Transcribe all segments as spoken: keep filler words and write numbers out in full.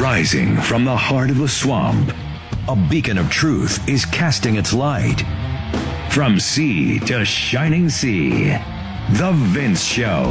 Rising from the heart of the swamp, a beacon of truth is casting its light. From sea to shining sea, The Vince Show.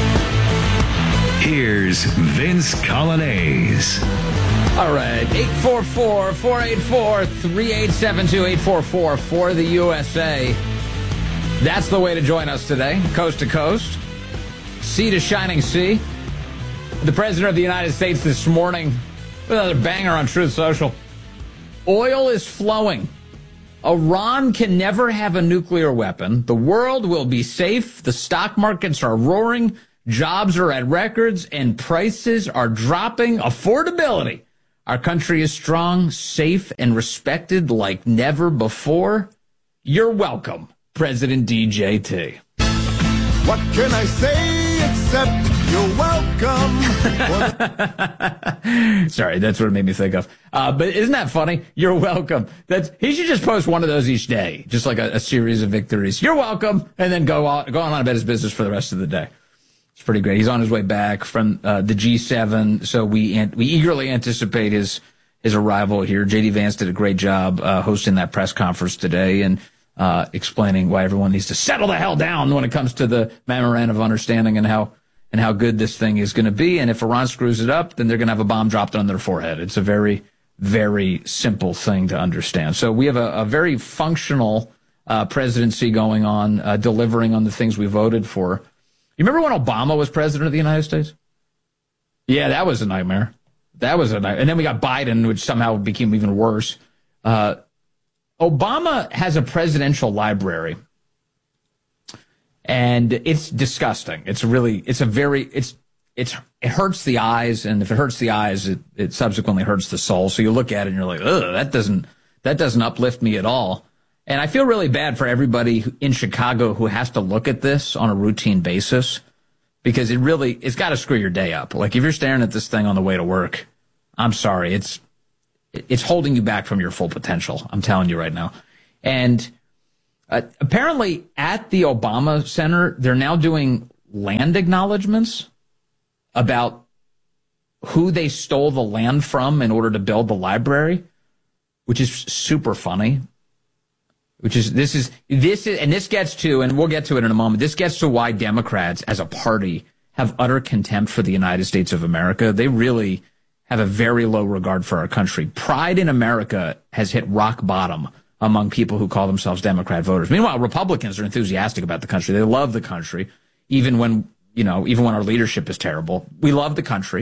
Here's Vince Coglianese. All right, eight four four, four eight four, three eight seven two, eight four four for the U S A. That's the way to join us today, coast to coast, sea to shining sea. The President of the United States this morning with another banger on Truth Social. Oil is flowing. Iran can never have a nuclear weapon. The world will be safe. The stock markets are roaring. Jobs are at records and prices are dropping. Affordability. Our country is strong, safe, and respected like never before. You're welcome, President D J T. What can I say except you're welcome? Sorry, that's what it made me think of. Uh, but isn't that funny? You're welcome. That's he should just post one of those each day, just like a, a series of victories. You're welcome, and then go on, go on about his business for the rest of the day. It's pretty great. He's on his way back from uh, the G seven, so we an- we eagerly anticipate his his arrival here. J D Vance did a great job uh, hosting that press conference today and uh, explaining why everyone needs to settle the hell down when it comes to the memorandum of understanding and how and how good this thing is going to be. And if Iran screws it up, then they're going to have a bomb dropped on their forehead. It's a very, very simple thing to understand. So we have a, a very functional uh, presidency going on, uh, delivering on the things we voted for. You remember when Obama was president of the United States? Yeah, that was a nightmare. That was a nightmare. And then we got Biden, which somehow became even worse. Uh, Obama has a presidential library. And it's disgusting. It's really, it's a very, it's, it's, it hurts the eyes. And if it hurts the eyes, it, it subsequently hurts the soul. So you look at it and you're like, ugh, that doesn't, that doesn't uplift me at all. And I feel really bad for everybody in Chicago who has to look at this on a routine basis because it really, it's got to screw your day up. Like if you're staring at this thing on the way to work, I'm sorry. It's, it's holding you back from your full potential. I'm telling you right now. And Uh, apparently, at the Obama Center, they're now doing land acknowledgments about who they stole the land from in order to build the library, which is super funny. Which is this is this is and this gets to, and we'll get to it in a moment. This gets to why Democrats, as a party, have utter contempt for the United States of America. They really have a very low regard for our country. Pride in America has hit rock bottom among people who call themselves Democrat voters. Meanwhile, Republicans are enthusiastic about the country. They love the country, even when, you know, even when our leadership is terrible. We love the country.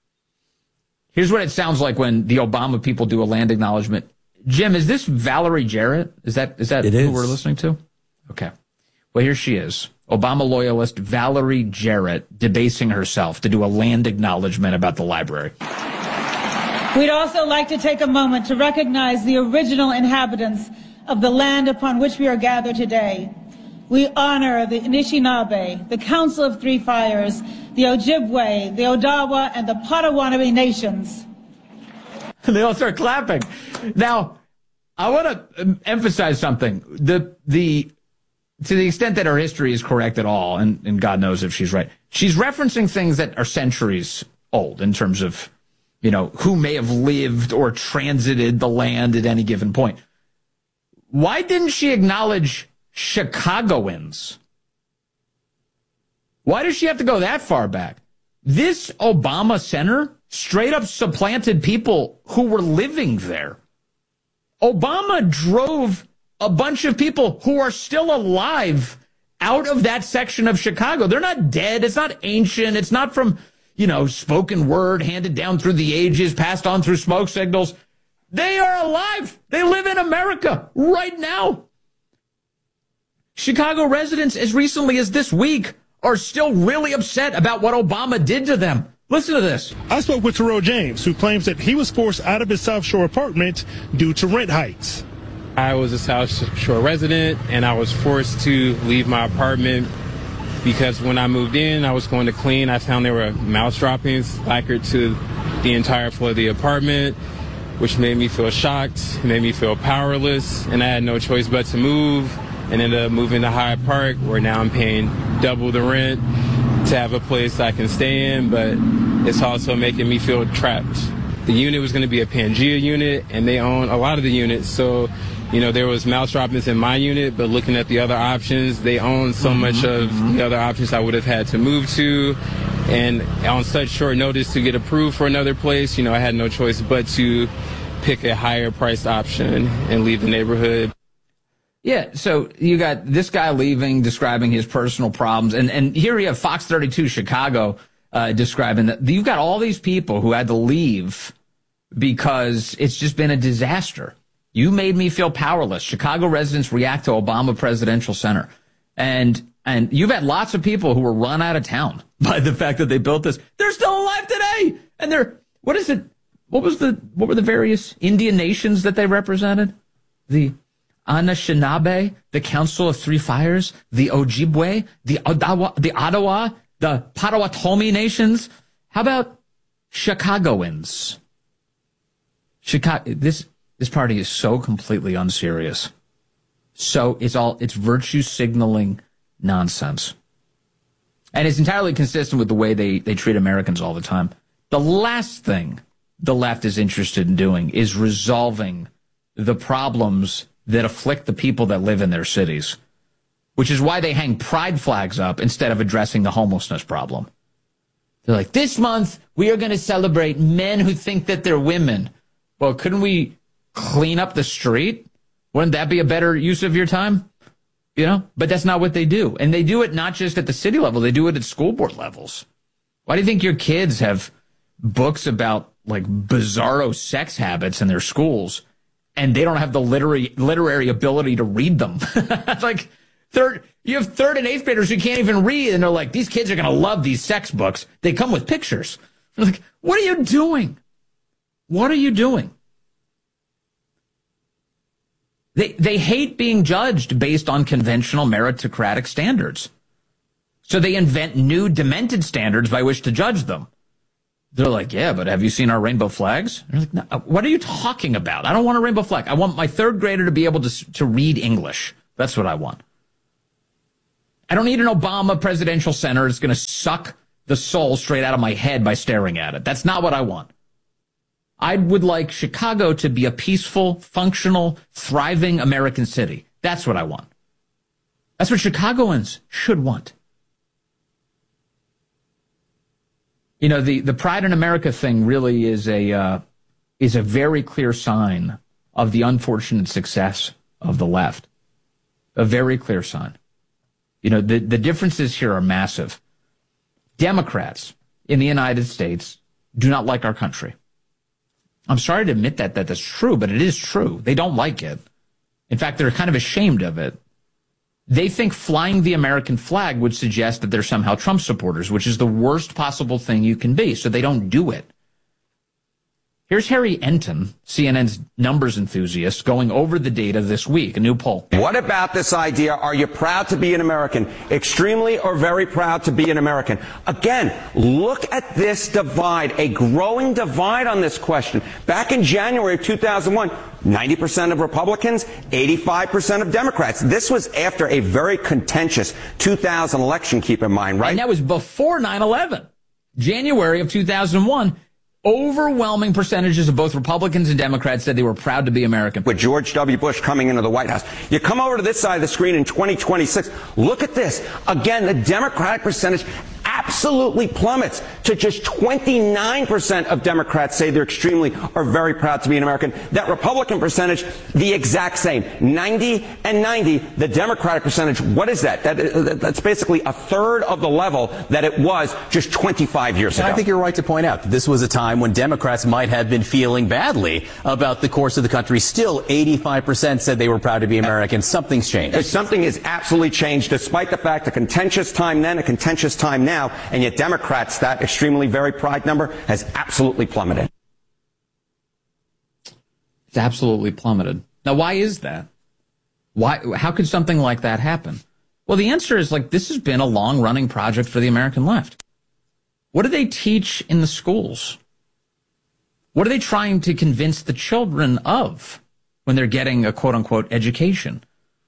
Here's what it sounds like when the Obama people do a land acknowledgement. Jim, is this Valerie Jarrett? Is that is that it who is. we're listening to? Okay. Well, here she is. Obama loyalist Valerie Jarrett debasing herself to do a land acknowledgement about the library. We'd also like to take a moment to recognize the original inhabitants of the land upon which we are gathered today. We honor the Anishinaabe, the Council of Three Fires, the Ojibwe, the Odawa, and the Potawatomi nations. They all start clapping. Now, I want to emphasize something. The the to the extent that her history is correct at all, and, and God knows if she's right, she's referencing things that are centuries old in terms of, you know, who may have lived or transited the land at any given point. Why didn't she acknowledge Chicagoans? Why does she have to go that far back? This Obama Center straight up supplanted people who were living there. Obama drove a bunch of people who are still alive out of that section of Chicago. They're not dead. It's not ancient. It's not from, you know, spoken word handed down through the ages, passed on through smoke signals. They are alive. They live in America right now. Chicago residents, as recently as this week, are still really upset about what Obama did to them. Listen to this. I spoke with Terrell James, who claims that he was forced out of his South Shore apartment due to rent hikes. I was a South Shore resident, and I was forced to leave my apartment because when I moved in, I was going to clean. I found there were mouse droppings lacquered to the entire floor of the apartment, which made me feel shocked, made me feel powerless, and I had no choice but to move and ended up moving to Hyde Park, where now I'm paying double the rent to have a place I can stay in, but it's also making me feel trapped. the unit was going to be a Pangea unit, and they own a lot of the units. So, you know, there was mouse droppings in my unit, but looking at the other options, they own so mm-hmm. much of the other options I would have had to move to. And on such short notice to get approved for another place, you know, I had no choice but to pick a higher priced option and leave the neighborhood. Yeah, so you got this guy leaving, describing his personal problems. And, and here you have Fox thirty-two Chicago uh, describing that you've got all these people who had to leave because it's just been a disaster. You made me feel powerless. Chicago residents react to Obama Presidential Center. And and you've had lots of people who were run out of town by the fact that they built this. They're still alive today. And they're, what is it? What was the, what were the various Indian nations that they represented? The Anishinaabe, the Council of Three Fires, the Ojibwe, the Odawa, the Ottawa, the Potawatomi nations. How about Chicagoans? Chicago, this, this party is so completely unserious. So it's all, it's virtue signaling nonsense. And it's entirely consistent with the way they, they treat Americans all the time. The last thing the left is interested in doing is resolving the problems that afflict the people that live in their cities, which is why they hang pride flags up instead of addressing the homelessness problem. They're like, this month we are going to celebrate men who think that they're women. Well, couldn't we clean up the street? Wouldn't that be a better use of your time? You know, but that's not what they do. And they do it not just at the city level. They do it at school board levels. Why do you think your kids have books about like bizarro sex habits in their schools and they don't have the literary literary ability to read them? Like third, you have third and eighth graders who can't even read, and they're like, these kids are going to love these sex books. They come with pictures. They're like, what are you doing? What are you doing? They they hate being judged based on conventional meritocratic standards. So they invent new demented standards by which to judge them. They're like, yeah, but have you seen our rainbow flags? They're like, no, what are you talking about? I don't want a rainbow flag. I want my third grader to be able to to read English. That's what I want. I don't need an Obama Presidential Center that's going to suck the soul straight out of my head by staring at it. That's not what I want. I would like Chicago to be a peaceful, functional, thriving American city. That's what I want. That's what Chicagoans should want. You know, the, the Pride in America thing really is a uh, is a very clear sign of the unfortunate success of the left. A very clear sign. You know, the, the differences here are massive. Democrats in the United States do not like our country. I'm sorry to admit that, that that's true, but it is true. They don't like it. In fact, they're kind of ashamed of it. They think flying the American flag would suggest that they're somehow Trump supporters, which is the worst possible thing you can be, so they don't do it. Here's Harry Enton, C N N's numbers enthusiast, going over the data this week, a new poll. What about this idea? Are you proud to be an American? Extremely or very proud to be an American? Again, look at this divide, a growing divide on this question. Back in January of two thousand one, ninety percent of Republicans, eighty-five percent of Democrats. This was after a very contentious two thousand election, keep in mind, right? And that was before nine eleven. January of two thousand one. Overwhelming percentages of both Republicans and Democrats said they were proud to be American. With George W. Bush coming into the White House. You come over to this side of the screen in twenty twenty-six. Look at this. Again, the Democratic percentage absolutely plummets to just twenty-nine percent of Democrats say they're extremely or very proud to be an American. That Republican percentage, the exact same. ninety and ninety. The Democratic percentage, what is that? that that's basically a third of the level that it was just twenty-five years ago. I think you're right to point out that this was a time when Democrats might have been feeling badly about the course of the country. Still, eighty-five percent said they were proud to be American. Something's changed. Something has absolutely changed, despite the fact a contentious time then, a contentious time now, and yet Democrats, that extremely very pride number has absolutely plummeted. It's absolutely plummeted. Now, why is that? Why? How could something like that happen? Well, the answer is, like, this has been a long-running project for the American left. What do they teach in the schools? What are they trying to convince the children of when they're getting a quote-unquote education?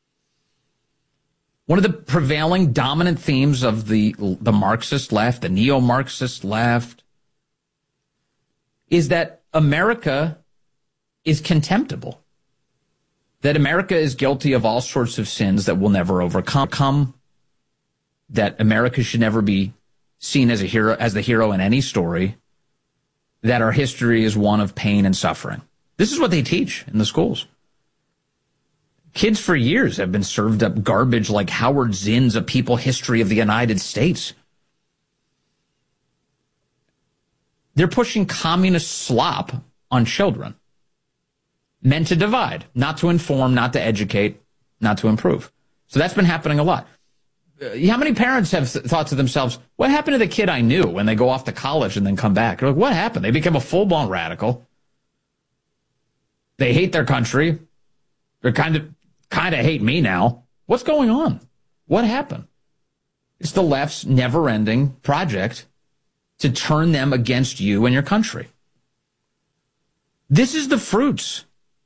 One of the prevailing dominant themes of the, the Marxist left, the neo-Marxist left, is that America is contemptible, that America is guilty of all sorts of sins that we'll never overcome, that America should never be seen as a hero, as the hero in any story, that our history is one of pain and suffering. This is what they teach in the schools. Kids for years have been served up garbage like Howard Zinn's A People History of the United States. They're pushing communist slop on children, meant to divide, not to inform, not to educate, not to improve. So that's been happening a lot. Uh, how many parents have th- thought to themselves, what happened to the kid I knew when they go off to college and then come back? They're like, what happened? They become a full-blown radical. They hate their country. They're kind of kind of hate me now. What's going on? What happened? It's the left's never-ending project to turn them against you and your country. This is the fruits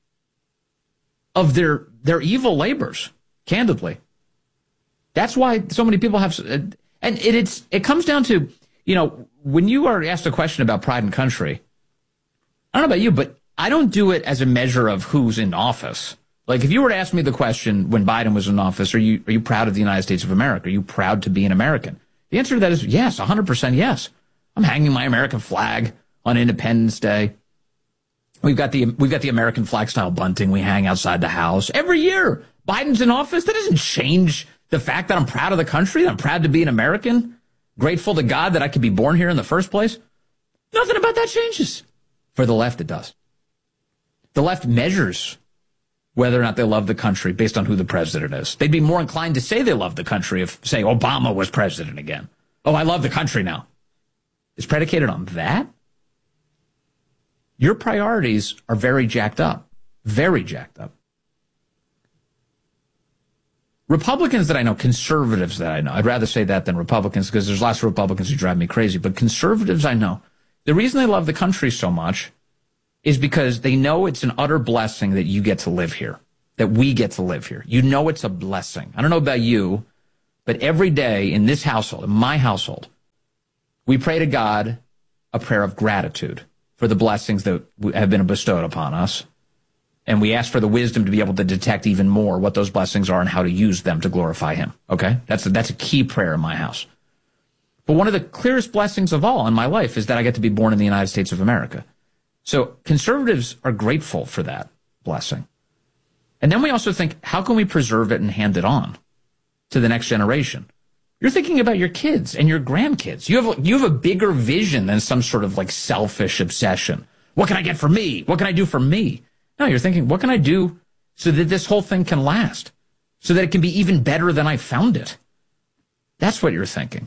of their their evil labors, candidly. That's why so many people have, and it, it's it comes down to, you know, when you are asked a question about pride and country, I don't know about you, but I don't do it as a measure of who's in office. Like, if you were to ask me the question when Biden was in office, are you are you proud of the United States of America? Are you proud to be an American? The answer to that is yes, one hundred percent yes. I'm hanging my American flag on Independence Day. We've got the we've got the American flag style bunting we hang outside the house every year. Biden's in office. That doesn't change the fact that I'm proud of the country, that I'm proud to be an American, grateful to God that I could be born here in the first place. Nothing about that changes. For the left, it does. The left measures whether or not they love the country based on who the president is. They'd be more inclined to say they love the country if, say, Obama was president again. Oh, I love the country now. It's predicated on that? Your priorities are very jacked up. Very jacked up. Republicans that I know, conservatives that I know, I'd rather say that than Republicans because there's lots of Republicans who drive me crazy, but conservatives I know, the reason they love the country so much is because they know it's an utter blessing that you get to live here, that we get to live here. You know it's a blessing. I don't know about you, but every day in this household, in my household, we pray to God a prayer of gratitude for the blessings that have been bestowed upon us. And we ask for the wisdom to be able to detect even more what those blessings are and how to use them to glorify him. Okay? That's a, that's a key prayer in my house. But one of the clearest blessings of all in my life is that I get to be born in the United States of America. So conservatives are grateful for that blessing. And then we also think, how can we preserve it and hand it on to the next generation? You're thinking about your kids and your grandkids. You have, you have a bigger vision than some sort of like selfish obsession. What can I get for me? What can I do for me? No, you're thinking, what can I do so that this whole thing can last? So that it can be even better than I found it? That's what you're thinking.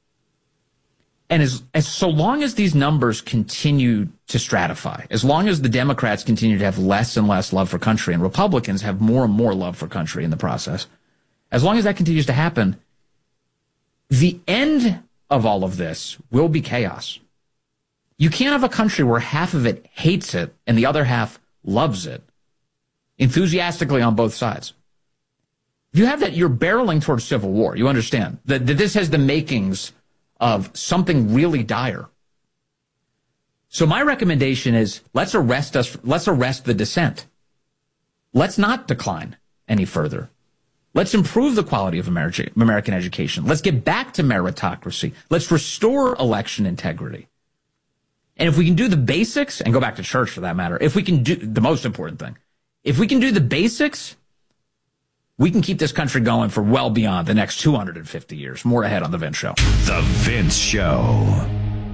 And as, as so long as these numbers continue to stratify, as long as the Democrats continue to have less and less love for country and Republicans have more and more love for country in the process, as long as that continues to happen, the end of all of this will be chaos. You can't have a country where half of it hates it and the other half loves it enthusiastically on both sides. If you have that, you're barreling towards civil war. You understand that, that this has the makings of something really dire. So my recommendation is let's arrest us. Let's arrest the descent. Let's not decline any further. Let's improve the quality of American education. Let's get back to meritocracy. Let's restore election integrity. And if we can do the basics, and go back to church for that matter, if we can do the most important thing, if we can do the basics, we can keep this country going for well beyond the next two hundred fifty years. More ahead on The Vince Show. The Vince Show.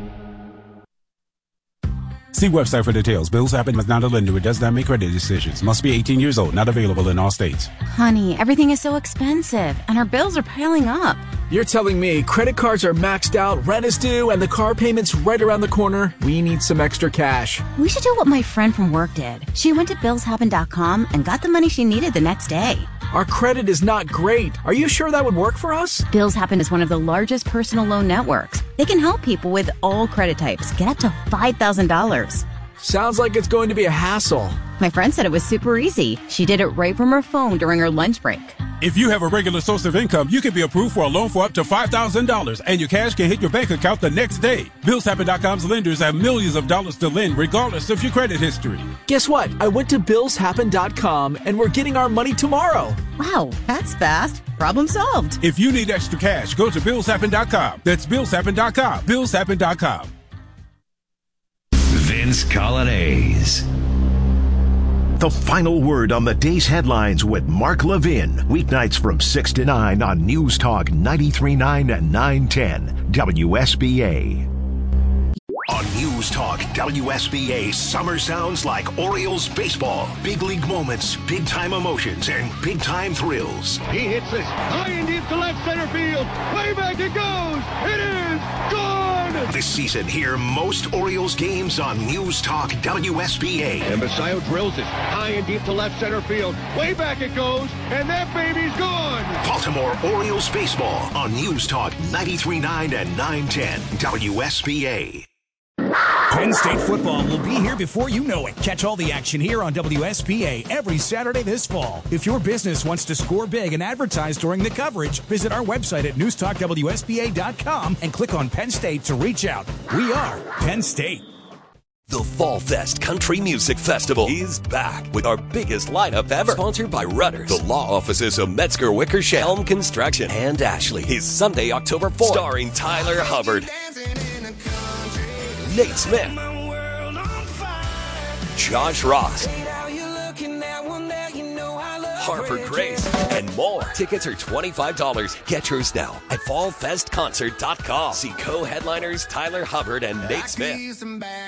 See website for details. Bills happen is not a lender. It does not make credit decisions. Must be eighteen years old. Not available in all states. Honey, everything is so expensive, and our bills are piling up. You're telling me credit cards are maxed out, rent is due, and the car payment's right around the corner? We need some extra cash. We should do what my friend from work did. She went to bills happen dot com and got the money she needed the next day. Our credit is not great. Are you sure that would work for us? Bills Happen is one of the largest personal loan networks. They can help people with all credit types get up to five thousand dollars. Sounds like it's going to be a hassle. My friend said it was super easy. She did it right from her phone during her lunch break. If you have a regular source of income, you can be approved for a loan for up to five thousand dollars, and your cash can hit your bank account the next day. Bills Happen dot com's lenders have millions of dollars to lend regardless of your credit history. Guess what? I went to Bills Happen dot com and we're getting our money tomorrow. Wow, that's fast. Problem solved. If you need extra cash, go to Bills Happen dot com. That's Bills Happen dot com. Bills Happen dot com. Vince Colonnese. The final word on the day's headlines with Mark Levin. Weeknights from six to nine on News Talk ninety-three point nine and nine ten W S B A. On News Talk W S B A, summer sounds like Orioles baseball. Big league moments, big-time emotions, and big-time thrills. He hits this high and deep to left center field. Way back it goes. It is gone. This season, hear most Orioles games on News Talk W S B A. And Basayo drills it high and deep to left center field. Way back it goes, and that baby's gone. Baltimore Orioles baseball on News Talk ninety-three point nine and nine ten W S B A. Penn State football will be here before you know it. Catch all the action here on W S B A every Saturday this fall. If your business wants to score big and advertise during the coverage, visit our website at news talk W S B A dot com and click on Penn State to reach out. We are Penn State. The Fall Fest Country Music Festival is back with our biggest lineup ever. Sponsored by Rudders, the law offices of Metzger Wickersham, Helm Construction, and Ashley. Is Sunday, October fourth. Starring Tyler Hubbard, Nate Smith, Josh Ross, Harper Grace, and more. Tickets are twenty-five dollars. Get yours now at fall fest concert dot com. See co-headliners Tyler Hubbard and Nate Smith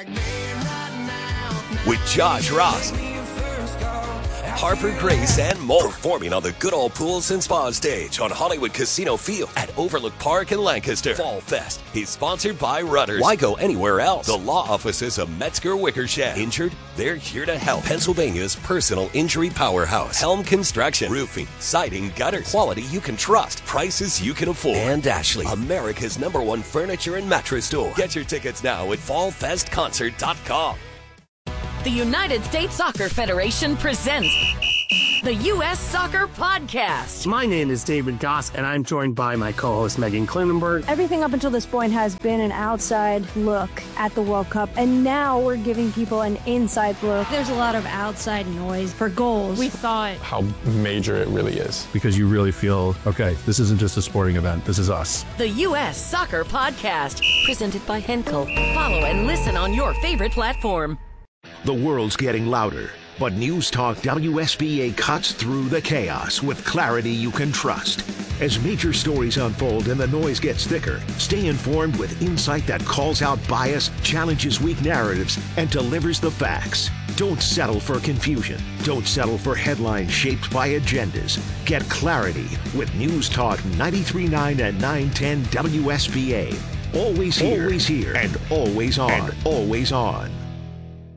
with Josh Ross, Harper Grace, and more. Performing on the Good Old Pools and Spa stage on Hollywood Casino Field at Overlook Park in Lancaster. Fall Fest is sponsored by Rudders. Why go anywhere else? The law offices of Metzger Wickersham. Injured? They're here to help. Pennsylvania's personal injury powerhouse. Helm Construction. Roofing, siding, gutters. Quality you can trust. Prices you can afford. And Ashley, America's number one furniture and mattress store. Get your tickets now at fall fest concert dot com. The United States Soccer Federation presents the U S Soccer Podcast. My name is David Goss, and I'm joined by my co-host Megan Klinenberg. Everything up until this point has been an outside look at the World Cup, and now we're giving people an inside look. There's a lot of outside noise for goals. We thought how major it really is. Because you really feel, okay, this isn't just a sporting event, this is us. The U S Soccer Podcast, presented by Henkel. Follow and listen on your favorite platform. The world's getting louder, but News Talk W S B A cuts through the chaos with clarity you can trust. As major stories unfold and the noise gets thicker, stay informed with insight that calls out bias, challenges weak narratives, and delivers the facts. Don't settle for confusion. Don't settle for headlines shaped by agendas. Get clarity with News Talk ninety-three point nine and nine ten W S B A. Always here, always here, and always on, and always on.